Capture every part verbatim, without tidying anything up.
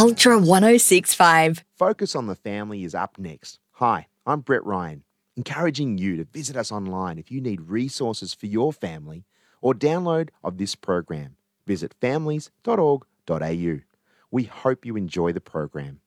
Ultra one oh six point five. Focus on the Family is up next. Hi, I'm Brett Ryan, encouraging you to visit us online if you need resources for your family or download of this program. Visit families dot org dot a u. We hope you enjoy the program.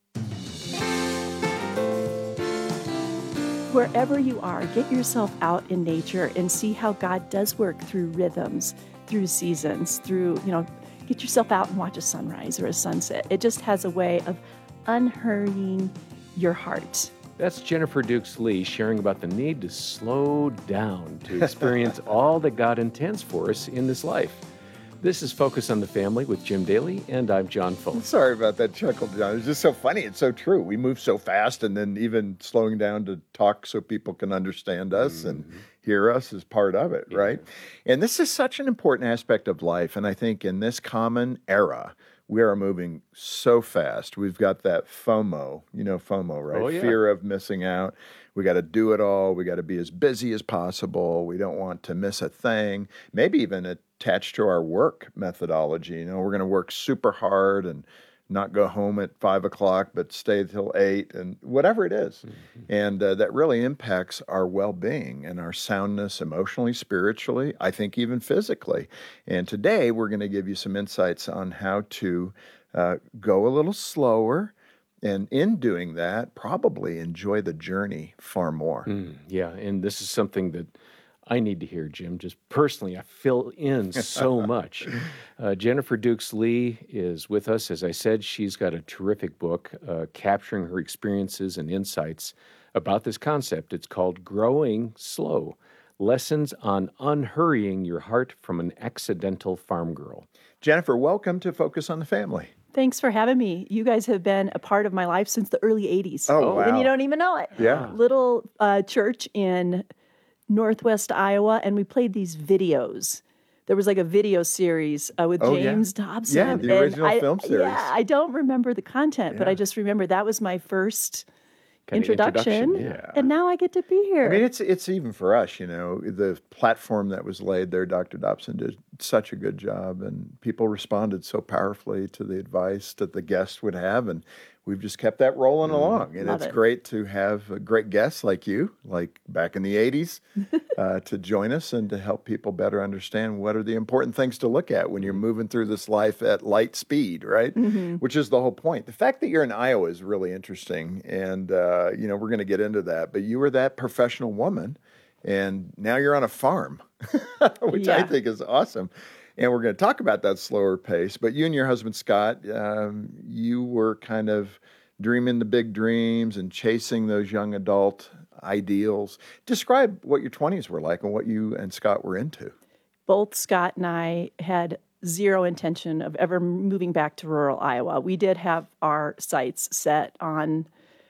Wherever you are, get yourself out in nature and see how God does work through rhythms, through seasons, through, you know, get yourself out and watch a sunrise or a sunset. It just has a way of unhurrying your heart. That's Jennifer Dukes Lee sharing about the need to slow down to experience all that God intends for us in this life. This is Focus on the Family with Jim Daly, and I'm John Fulton. Sorry about that chuckle, John. It's just so funny. It's so true. We move so fast, and then even slowing down to talk so people can understand us mm-hmm. and hear us is part of it, yeah. right? And this is such an important aspect of life, and I think in this common era, we are moving so fast. We've got that FOMO, you know FOMO, right? Oh, yeah. Fear of missing out. We got to do it all. We got to be as busy as possible. We don't want to miss a thing. Maybe even attached to our work methodology. You know, we're going to work super hard and not go home at five o'clock, but stay till eight and whatever it is. Mm-hmm. And uh, that really impacts our well-being and our soundness emotionally, spiritually, I think even physically. And today we're going to give you some insights on how to uh, go a little slower. And in doing that, probably enjoy the journey far more. Mm, yeah, and this is something that I need to hear, Jim. Just personally, I fill in so much. Uh, Jennifer Dukes Lee is with us. As I said, she's got a terrific book uh, capturing her experiences and insights about this concept. It's called Growing Slow, Lessons on Unhurrying Your Heart from an Accidental Farm Girl. Jennifer, welcome to Focus on the Family. Thanks for having me. You guys have been a part of my life since the early eighties. Oh, wow. And you don't even know it. Yeah. Little uh, church in Northwest Iowa, and we played these videos. There was like a video series uh, with oh, James yeah. Dobson. Yeah, the original I, film series. Yeah, I don't remember the content, yeah. but I just remember that was my first kind introduction, introduction yeah. and now I get to be here. I mean, it's it's even for us, you know, the platform that was laid there, Doctor Dobson did such a good job, and people responded so powerfully to the advice that the guest would have, and we've just kept that rolling mm, along. And it's it. great to have great guests like you, like back in the eighties, uh, to join us and to help people better understand what are the important things to look at when you're moving through this life at light speed, right? Mm-hmm. Which is the whole point. The fact that you're in Iowa is really interesting. And, uh, you know, we're going to get into that. But you were that professional woman, and now you're on a farm, which yeah. I think is awesome. And we're going to talk about that slower pace. But you and your husband, Scott, um, you were kind of dreaming the big dreams and chasing those young adult ideals. Describe what your twenties were like and what you and Scott were into. Both Scott and I had zero intention of ever moving back to rural Iowa. We did have our sights set on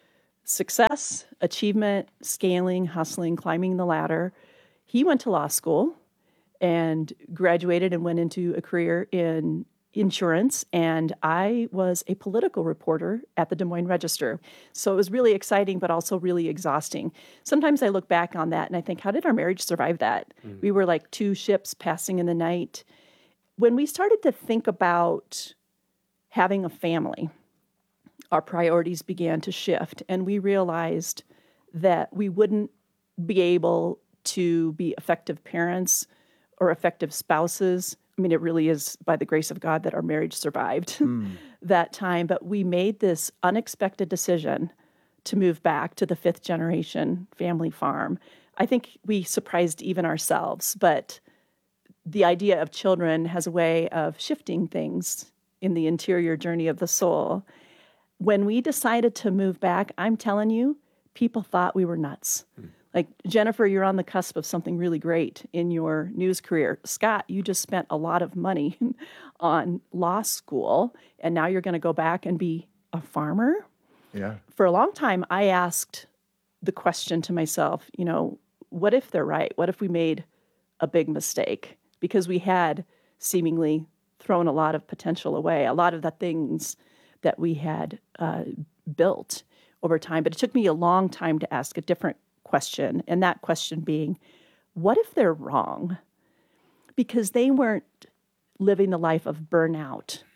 success, achievement, scaling, hustling, climbing the ladder. He went to law school and graduated and went into a career in insurance, and I was a political reporter at the Des Moines Register. So it was really exciting, but also really exhausting. Sometimes I look back on that and I think, how did our marriage survive that? Mm. We were like two ships passing in the night. When we started to think about having a family, our priorities began to shift, and we realized that we wouldn't be able to be effective parents or effective spouses. I mean, it really is by the grace of God that our marriage survived mm. that time. But we made this unexpected decision to move back to the fifth generation family farm. I think we surprised even ourselves, but the idea of children has a way of shifting things in the interior journey of the soul. When we decided to move back, I'm telling you, people thought we were nuts. Mm. Like, Jennifer, you're on the cusp of something really great in your news career. Scott, you just spent a lot of money on law school, and now you're going to go back and be a farmer? Yeah. For a long time, I asked the question to myself, you know, what if they're right? What if we made a big mistake? Because we had seemingly thrown a lot of potential away, a lot of the things that we had uh, built over time. But it took me a long time to ask a different question, and that question being, what if they're wrong? Because they weren't living the life of burnout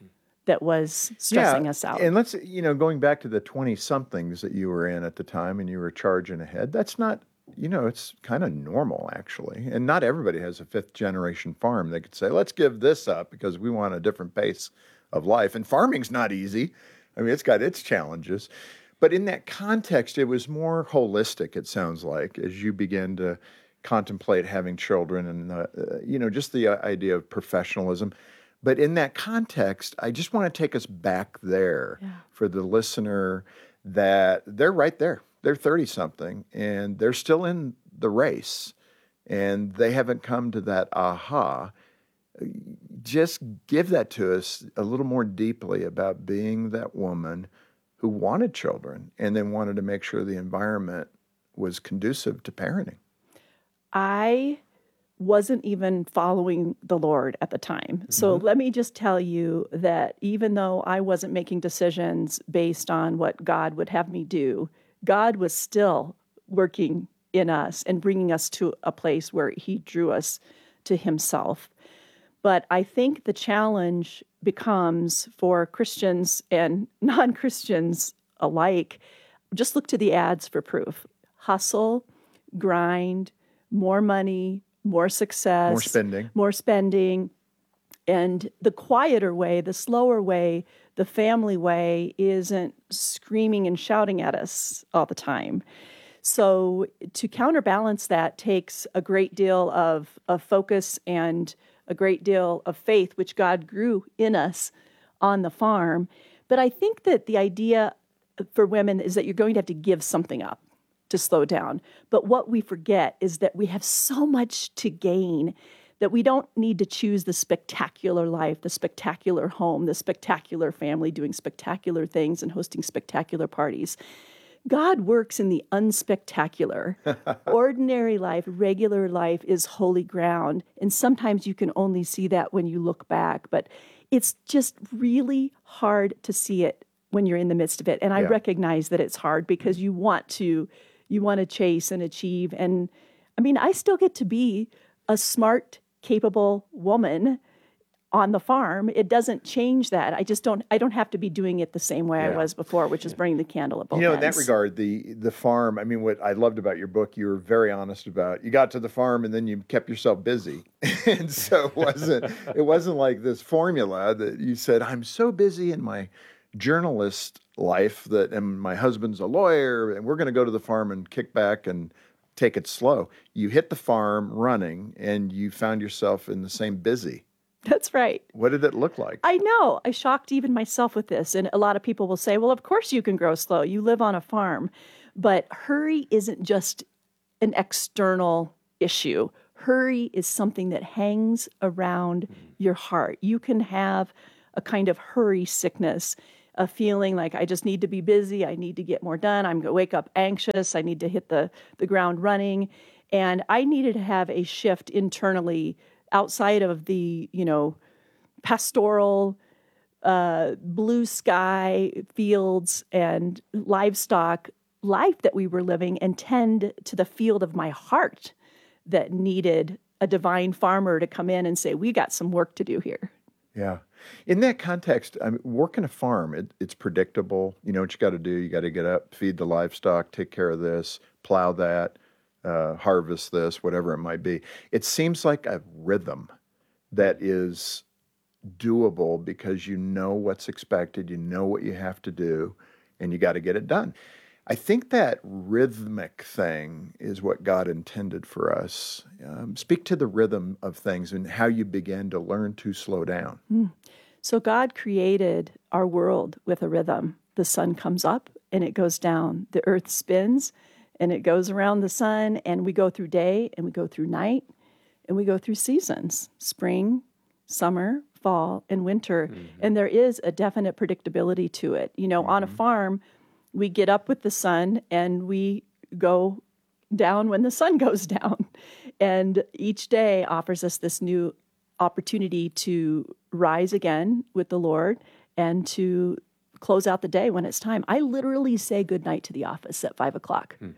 that was stressing us out. And let's, you know, going back to the twenty-somethings that you were in at the time and you were charging ahead, that's not, you know, it's kind of normal, actually. And not everybody has a fifth-generation farm. They could say, let's give this up because we want a different pace of life. And farming's not easy. I mean, it's got its challenges. But in that context, it was more holistic, it sounds like, as you began to contemplate having children and, uh, you know, just the idea of professionalism. But in that context, I just want to take us back there yeah. for the listener that they're right there. They're thirty-something, and they're still in the race, and they haven't come to that aha. Just give that to us a little more deeply about being that woman who wanted children and then wanted to make sure the environment was conducive to parenting. I wasn't even following the Lord at the time. Mm-hmm. So let me just tell you that even though I wasn't making decisions based on what God would have me do, God was still working in us and bringing us to a place where he drew us to himself. But I think the challenge becomes for Christians and non-Christians alike, just look to the ads for proof. Hustle, grind, more money, more success, more spending, more spending. And the quieter way, the slower way, the family way isn't screaming and shouting at us all the time. So to counterbalance that takes a great deal of, of focus and a great deal of faith, which God grew in us on the farm. But I think that the idea for women is that you're going to have to give something up to slow down. But what we forget is that we have so much to gain that we don't need to choose the spectacular life, the spectacular home, the spectacular family doing spectacular things and hosting spectacular parties. God works in the unspectacular. Ordinary life, regular life is holy ground. And sometimes you can only see that when you look back. But it's just really hard to see it when you're in the midst of it. And I Yeah. recognize that it's hard because you want to, you want to chase and achieve. And I mean, I still get to be a smart, capable woman on the farm. It doesn't change that. I just don't, I don't have to be doing it the same way I Yeah. was before, which is bringing the candle at both You know, in that ends. regard, the the farm, I mean, what I loved about your book, you were very honest about. You got to the farm and then you kept yourself busy. And so it wasn't, it wasn't like this formula that you said, I'm so busy in my journalist life that, and my husband's a lawyer and we're going to go to the farm and kick back and take it slow. You hit the farm running and you found yourself in the same busy. That's right. What did it look like? I know. I shocked even myself with this. And a lot of people will say, well, of course you can grow slow. You live on a farm. But hurry isn't just an external issue. Hurry is something that hangs around your heart. You can have a kind of hurry sickness, a feeling like I just need to be busy. I need to get more done. I'm going to wake up anxious. I need to hit the, the ground running. And I needed to have a shift internally outside of the, you know, pastoral, uh, blue sky fields and livestock life that we were living, and tend to the field of my heart that needed a divine farmer to come in and say, we got some work to do here. Yeah. In that context, I mean, working a farm, it, it's predictable. You know what you got to do. You got to get up, feed the livestock, take care of this, plow that, uh, harvest this, whatever it might be. It seems like a rhythm that is doable because you know what's expected, you know what you have to do, and you got to get it done. I think that rhythmic thing is what God intended for us. Um, speak to the rhythm of things and how you began to learn to slow down. Mm. So God created our world with a rhythm. The sun comes up and it goes down. The earth spins and it goes around the sun, and we go through day and we go through night and we go through seasons, spring, summer, fall, and winter. Mm-hmm. And there is a definite predictability to it. You know, mm-hmm. on a farm, we get up with the sun and we go down when the sun goes down. And each day offers us this new opportunity to rise again with the Lord and to close out the day when it's time. I literally say goodnight to the office at five o'clock. Hmm.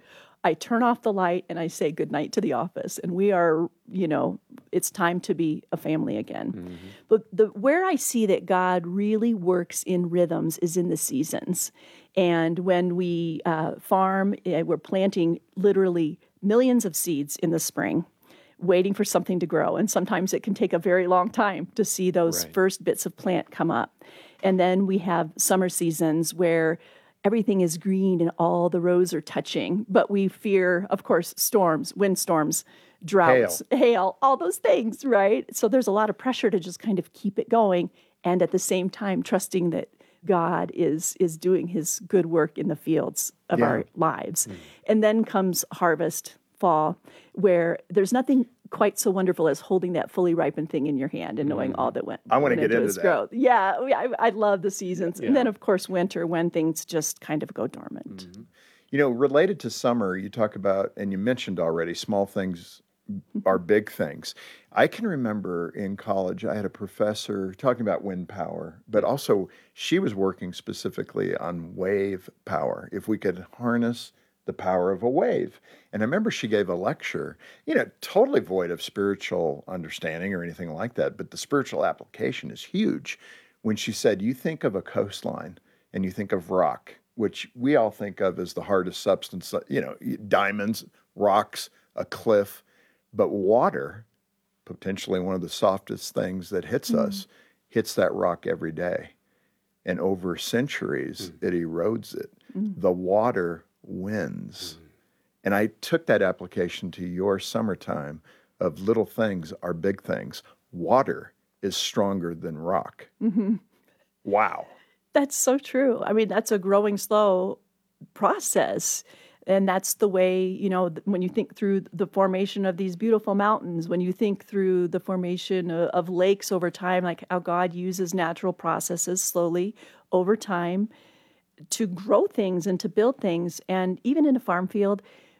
I turn off the light and I say goodnight to the office. And we are, you know, it's time to be a family again. Mm-hmm. But the where I see that God really works in rhythms is in the seasons. And when we uh, farm, uh, we're planting literally millions of seeds in the spring, waiting for something to grow. And sometimes it can take a very long time to see those Right. first bits of plant come up. And then we have summer seasons where everything is green and all the rows are touching. But we fear, of course, storms, windstorms, droughts, hail. hail, all those things, right? So there's a lot of pressure to just kind of keep it going. And at the same time, trusting that God is is doing his good work in the fields of Yeah. our lives. Mm. And then comes harvest, fall, where there's nothing quite so wonderful as holding that fully ripened thing in your hand and knowing mm. all that went, I want to went get into its that. growth. Yeah, I, I love the seasons. Yeah. And then, of course, winter, when things just kind of go dormant. Mm-hmm. You know, related to summer, you talk about, and you mentioned already, small things are big things. I can remember in college, I had a professor talking about wind power, but also she was working specifically on wave power. If we could harness the power of a wave. And I remember she gave a lecture, you know, totally void of spiritual understanding or anything like that, but the spiritual application is huge. When she said, you think of a coastline and you think of rock, which we all think of as the hardest substance, you know, diamonds, rocks, a cliff, but water, potentially one of the softest things that hits mm. us, hits that rock every day. And over centuries, mm. it erodes it. Mm. The water wins. Mm. And I took that application to your summertime of little things are big things. Water is stronger than rock. Mm-hmm. Wow. That's so true. I mean, that's a growing slow process. And that's the way, you know, when you think through the formation of these beautiful mountains, when you think through the formation of, of lakes over time, like how God uses natural processes slowly over time to grow things and to build things. And even in a farm field,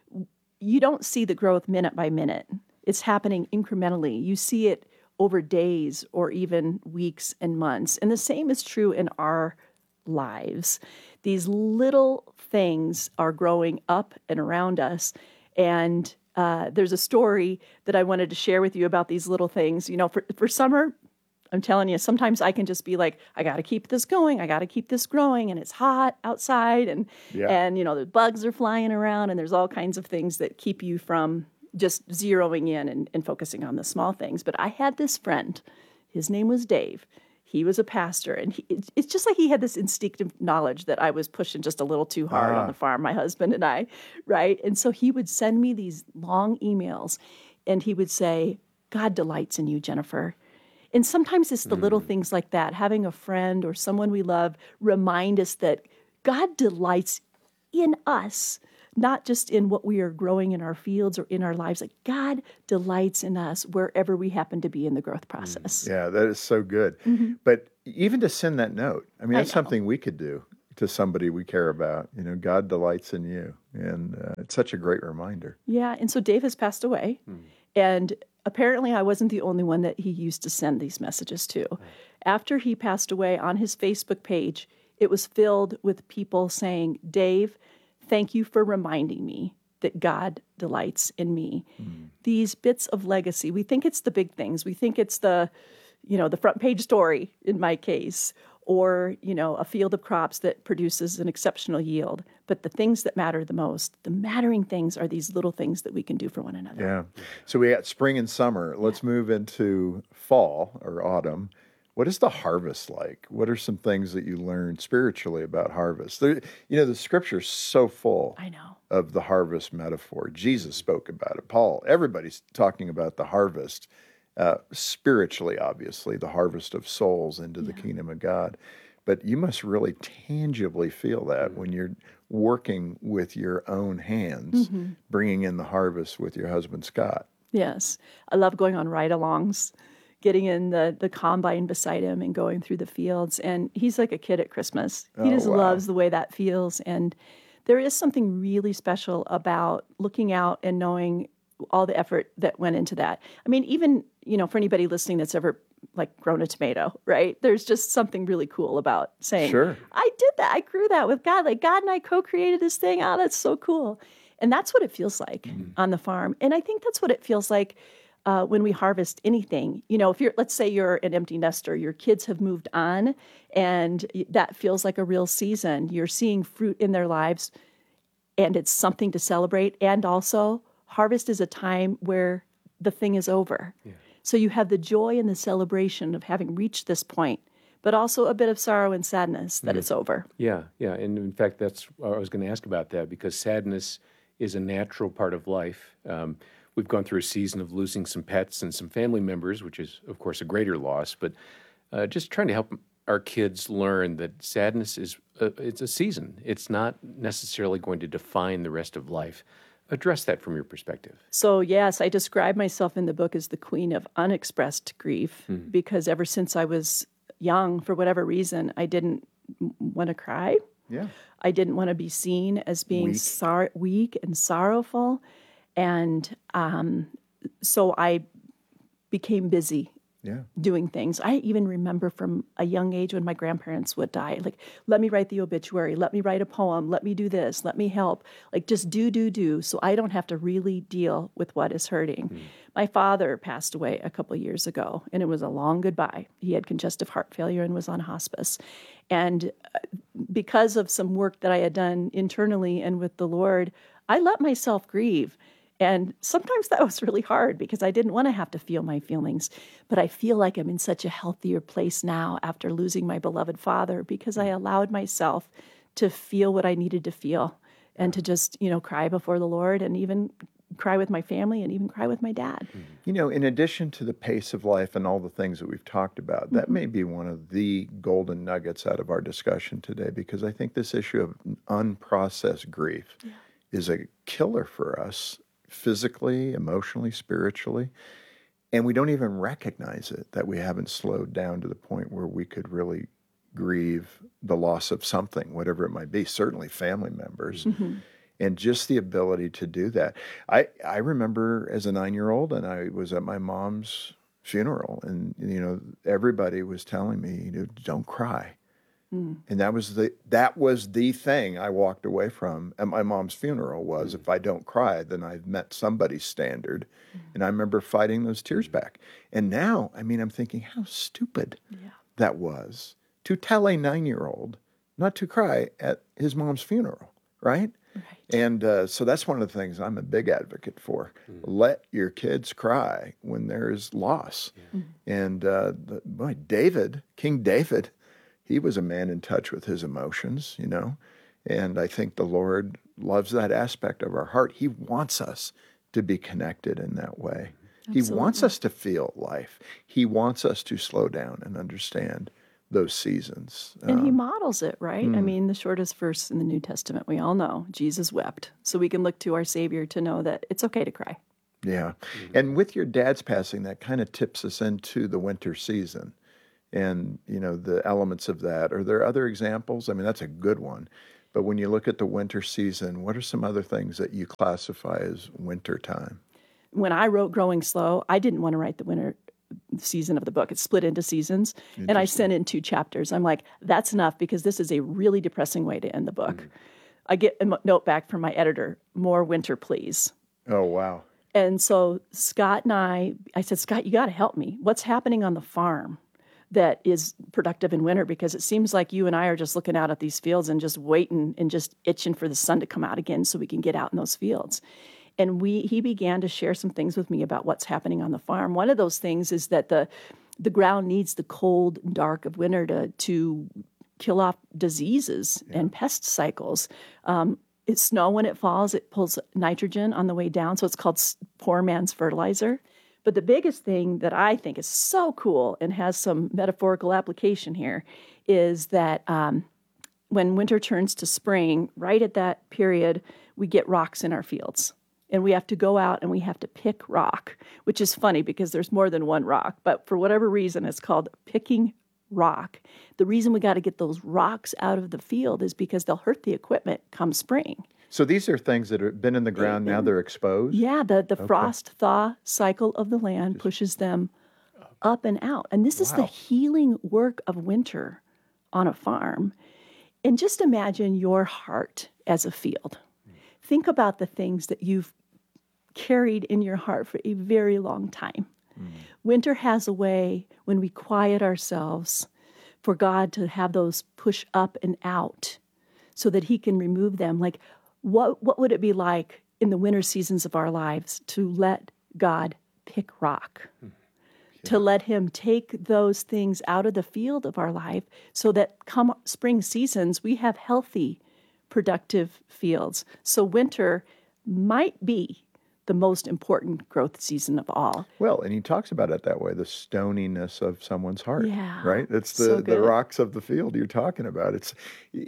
you don't see the growth minute by minute. It's happening incrementally. You see it over days or even weeks and months. And the same is true in our lives. These little things are growing up and around us. And uh, there's a story that I wanted to share with you about these little things. You know, for, for summer, I'm telling you, sometimes I can just be like, I got to keep this going. I got to keep this growing. And it's hot outside. And, yeah. and, you know, the bugs are flying around. And there's all kinds of things that keep you from just zeroing in and, and focusing on the small things. But I had this friend. His name was Dave. He was a pastor, and he, it's just like he had this instinctive knowledge that I was pushing just a little too hard ah. on the farm, my husband and I, right? And so he would send me these long emails, and he would say, God delights in you, Jennifer. And sometimes it's the mm. little things like that, having a friend or someone we love remind us that God delights in us, not just in what we are growing in our fields or in our lives. Like God delights in us wherever we happen to be in the growth process. Yeah, that is so good. Mm-hmm. But even to send that note, I mean, that's I something we could do to somebody we care about. You know, God delights in you. And uh, it's such a great reminder. Yeah, and so Dave has passed away. Mm. And apparently I wasn't the only one that he used to send these messages to. Mm. After he passed away, on his Facebook page, it was filled with people saying, Dave, thank you for reminding me that God delights in me. Mm. These bits of legacy, we think it's the big things. We think it's the, you know, the front page story in my case, or, you know, a field of crops that produces an exceptional yield. But the things that matter the most, the mattering things are these little things that we can do for one another. Yeah. So we got spring and summer. Let's move into fall or autumn. What is the harvest like? What are some things that you learned spiritually about harvest? There, you know, the scripture's so full I know. of the harvest metaphor. Jesus spoke about it. Paul, everybody's talking about the harvest, uh, spiritually, obviously, the harvest of souls into yeah. the kingdom of God. But you must really tangibly feel that when you're working with your own hands, mm-hmm. bringing in the harvest with your husband, Scott. Yes. I love going on ride-alongs, getting in the, the combine beside him and going through the fields. And he's like a kid at Christmas. He oh, just wow. loves the way that feels. And there is something really special about looking out and knowing all the effort that went into that. I mean, even, you know, for anybody listening that's ever like grown a tomato, right? There's just something really cool about saying, sure. I did that. I grew that with God. Like God and I co-created this thing. Oh, that's so cool. And that's what it feels like mm-hmm. on the farm. And I think that's what it feels like uh, when we harvest anything. You know, if you're, let's say you're an empty nester, your kids have moved on, and that feels like a real season. You're seeing fruit in their lives, and it's something to celebrate. And also, harvest is a time where the thing is over. Yeah. So you have the joy and the celebration of having reached this point, but also a bit of sorrow and sadness that mm. it's over. Yeah, yeah. And in fact, that's I was going to ask about that, because sadness is a natural part of life. Um, we've gone through a season of losing some pets and some family members, which is, of course, a greater loss. But uh, just trying to help our kids learn that sadness is a, it's a season. It's not necessarily going to define the rest of life. Address that from your perspective. So, yes, I describe myself in the book as the queen of unexpressed grief mm. because ever since I was young, for whatever reason, I didn't want to cry. Yeah. I didn't want to be seen as being weak, sor- weak and sorrowful. And um, so I became busy yeah. doing things. I even remember from a young age when my grandparents would die, like, let me write the obituary, let me write a poem, let me do this, let me help. Like, just do, do, do, so I don't have to really deal with what is hurting. Mm. My father passed away a couple of years ago, and it was a long goodbye. He had congestive heart failure and was on hospice. And because of some work that I had done internally and with the Lord, I let myself grieve. And sometimes that was really hard because I didn't want to have to feel my feelings. But I feel like I'm in such a healthier place now after losing my beloved father, because I allowed myself to feel what I needed to feel and to just, you know, cry before the Lord, and even cry with my family, and even cry with my dad. You know, in addition to the pace of life and all the things that we've talked about, that mm-hmm. may be one of the golden nuggets out of our discussion today, because I think this issue of unprocessed grief yeah. is a killer for us, physically, emotionally, spiritually, and we don't even recognize it, that we haven't slowed down to the point where we could really grieve the loss of something, whatever it might be, certainly family members, mm-hmm. and just the ability to do that. I, I remember as a nine-year-old, and I was at my mom's funeral, and, you know, everybody was telling me, you know, don't cry. Mm. And that was the that was the thing I walked away from at my mom's funeral was, mm. if I don't cry, then I've met somebody's standard. Mm. And I remember fighting those tears back. And now, I mean, I'm thinking how stupid yeah. that was to tell a nine-year-old not to cry at his mom's funeral, right? Right. And uh, so that's one of the things I'm a big advocate for. Mm. Let your kids cry when there's loss. Yeah. Mm. And uh, the, boy, David, King David, he was a man in touch with his emotions, you know, and I think the Lord loves that aspect of our heart. He wants us to be connected in that way. Absolutely. He wants us to feel life. He wants us to slow down and understand those seasons. And um, he um, models it, right? Mm. I mean, the shortest verse in the New Testament, we all know, Jesus wept. So we can look to our Savior to know that it's okay to cry. Yeah. Mm-hmm. And with your dad's passing, that kind of tips us into the winter season. And, you know, the elements of that. Are there other examples? I mean, that's a good one. But when you look at the winter season, what are some other things that you classify as winter time? When I wrote Growing Slow, I didn't want to write the winter season of the book. It's split into seasons. And I sent in two chapters. I'm like, that's enough, because this is a really depressing way to end the book. Mm. I get a note back from my editor, more winter, please. Oh, wow. And so Scott and I, I said, Scott, you got to help me. What's happening on the farm that is productive in winter? Because it seems like you and I are just looking out at these fields and just waiting and just itching for the sun to come out again so we can get out in those fields. And we he began to share some things with me about what's happening on the farm. One of those things is that the the ground needs the cold and dark of winter to to kill off diseases yeah. and pest cycles. Um, it's snow when it falls, it pulls nitrogen on the way down, so it's called poor man's fertilizer. But the biggest thing that I think is so cool and has some metaphorical application here is that um, when winter turns to spring, right at that period, we get rocks in our fields. And we have to go out and we have to pick rock, which is funny because there's more than one rock. But for whatever reason, it's called picking rock. The reason we got to get those rocks out of the field is because they'll hurt the equipment come spring. So these are things that have been in the ground, now they're exposed? Yeah, the, the okay. frost-thaw cycle of the land pushes them up and out. And this wow. is the healing work of winter on a farm. And just imagine your heart as a field. think about the things that you've carried in your heart for a very long time. Mm. Winter has a way, when we quiet ourselves, for God to have those push up and out so that he can remove them. Like, what, what would it be like in the winter seasons of our lives to let God pick rock? Mm. Yeah. To let him take those things out of the field of our life so that come spring seasons, we have healthy, productive fields. So winter might be the most important growth season of all. Well, and he talks about it that way, the stoniness of someone's heart, yeah, right? It's the, so the rocks of the field you're talking about. It's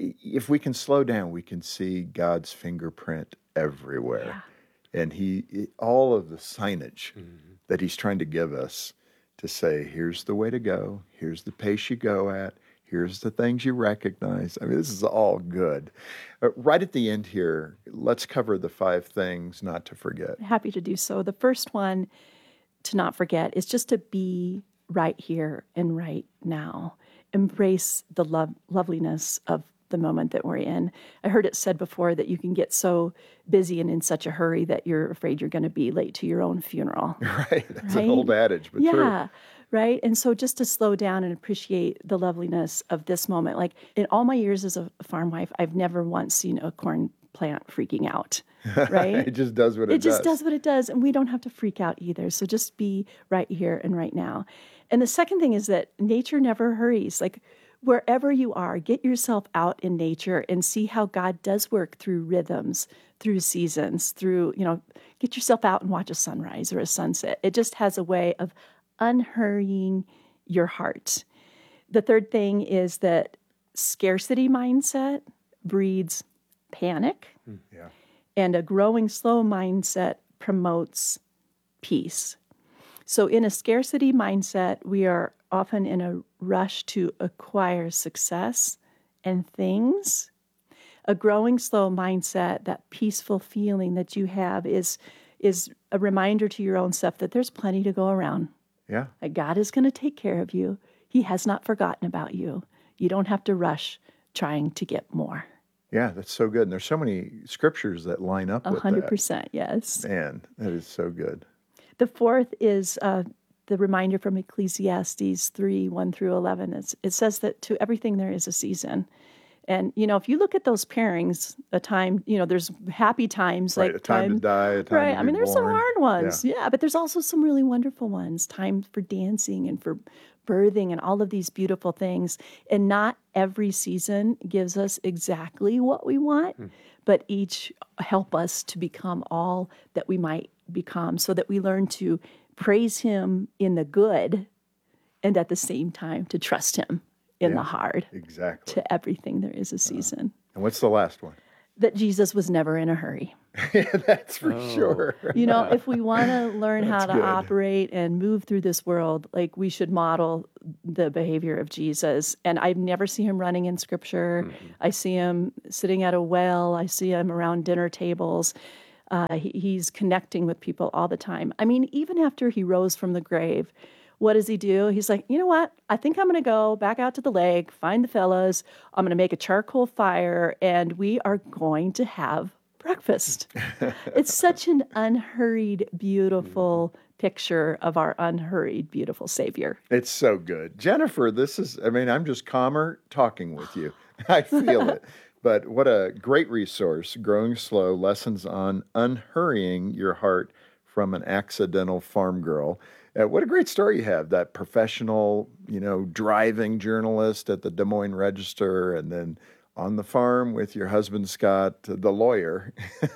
if we can slow down, we can see God's fingerprint everywhere. Yeah. And he all of the signage mm-hmm. that he's trying to give us to say, here's the way to go, here's the pace you go at, here's the things you recognize. I mean, this is all good. Uh, right at the end here, let's cover the five things not to forget. Happy to do so. The first one to not forget is just to be right here and right now. Embrace the love, loveliness of the moment that we're in. I heard it said before that you can get so busy and in such a hurry that you're afraid you're going to be late to your own funeral. Right. That's right? an old adage, but yeah. true. Yeah. Right. And so just to slow down and appreciate the loveliness of this moment. Like in all my years as a farm wife, I've never once seen a corn plant freaking out. Right. It just does what it, it does. It just does. does what it does. And we don't have to freak out either. So just be right here and right now. And the second thing is that nature never hurries. Like wherever you are, get yourself out in nature and see how God does work through rhythms, through seasons, through, you know, get yourself out and watch a sunrise or a sunset. It just has a way of unhurrying your heart. The third thing is that scarcity mindset breeds panic, mm, yeah. and a growing slow mindset promotes peace. So in a scarcity mindset, we are often in a rush to acquire success and things. A growing slow mindset, that peaceful feeling that you have is, is a reminder to your own self that there's plenty to go around. Yeah. That God is going to take care of you. He has not forgotten about you. You don't have to rush trying to get more. Yeah, that's so good. And there's so many scriptures that line up with that. one hundred percent, yes. Man, that is so good. The fourth is uh, the reminder from Ecclesiastes three, one through eleven. It's, it says that to everything there is a season. And, you know, if you look at those pairings, a time, you know, there's happy times. Right, like a time, time to die, a time right. to be I mean, there's born. some hard ones. Yeah. yeah, but there's also some really wonderful ones. Time for dancing and for birthing and all of these beautiful things. And not every season gives us exactly what we want, hmm. but each help us to become all that we might become so that we learn to praise him in the good and at the same time to trust him in yeah, the hard. Exactly. To everything there is a season. Uh, and what's the last one? That Jesus was never in a hurry. Yeah, that's for oh. sure. You know, if we want to learn how to good. operate and move through this world, like we should model the behavior of Jesus. And I've never seen him running in Scripture. Mm-hmm. I see him sitting at a well. I see him around dinner tables. Uh, he, he's connecting with people all the time. I mean, even after he rose from the grave, what does he do? He's like, you know what? I think I'm going to go back out to the lake, find the fellas. I'm going to make a charcoal fire, and we are going to have breakfast. It's such an unhurried, beautiful picture of our unhurried, beautiful Savior. It's so good. Jennifer, this is, I mean, I'm just calmer talking with you. I feel it. But what a great resource, Growing Slow, Lessons on Unhurrying Your Heart from an Accidental Farm Girl. Uh, what a great story you have, that professional, you know, driving journalist at the Des Moines Register, and then on the farm with your husband, Scott, the lawyer,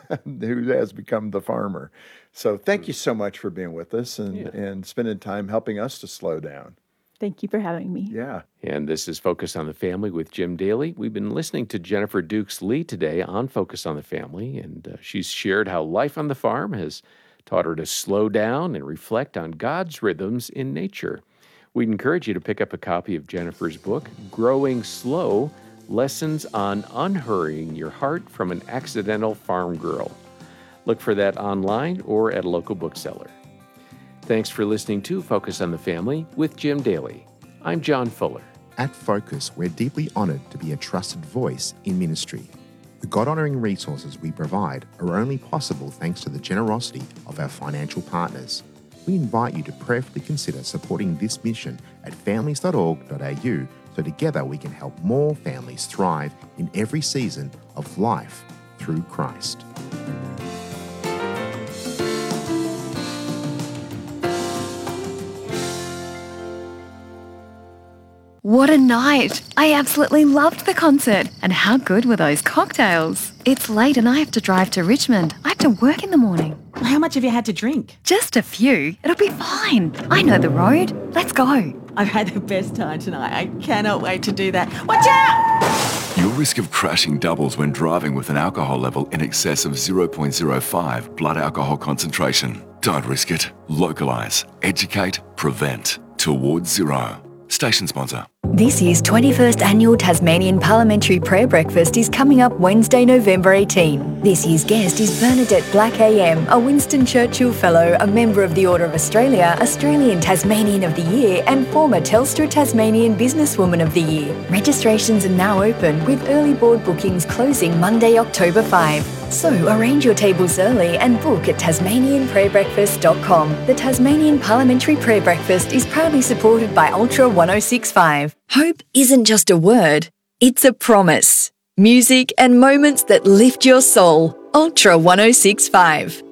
who has become the farmer. So thank you so much for being with us and, yeah. and spending time helping us to slow down. Thank you for having me. Yeah. And this is Focus on the Family with Jim Daly. We've been listening to Jennifer Dukes Lee today on Focus on the Family, and uh, she's shared how life on the farm has taught her to slow down and reflect on God's rhythms in nature. We'd encourage you to pick up a copy of Jennifer's book, Growing Slow, Lessons on Unhurrying Your Heart from an Accidental Farm Girl. Look for that online or at a local bookseller. Thanks for listening to Focus on the Family with Jim Daly. I'm John Fuller. At Focus, we're deeply honored to be a trusted voice in ministry. The God-honouring resources we provide are only possible thanks to the generosity of our financial partners. We invite you to prayerfully consider supporting this mission at families dot org dot a u so together we can help more families thrive in every season of life through Christ. What a night! I absolutely loved the concert. And how good were those cocktails? It's late and I have to drive to Richmond. I have to work in the morning. How much have you had to drink? Just a few. It'll be fine. I know the road. Let's go. I've had the best time tonight. I cannot wait to do that. Watch out! Your risk of crashing doubles when driving with an alcohol level in excess of zero point zero five blood alcohol concentration. Don't risk it. Localise, educate, prevent. Towards zero. Station sponsor. This year's twenty-first Annual Tasmanian Parliamentary Prayer Breakfast is coming up Wednesday, November eighteenth. This year's guest is Bernadette Black A M, a Winston Churchill Fellow, a member of the Order of Australia, Australian Tasmanian of the Year and former Telstra Tasmanian Businesswoman of the Year. Registrations are now open with early board bookings closing Monday, October fifth. So arrange your tables early and book at tasmanian prayer breakfast dot com. The Tasmanian Parliamentary Prayer Breakfast is proudly supported by Ultra one oh six point five. Hope isn't just a word, it's a promise. Music and moments that lift your soul. Ultra one oh six point five.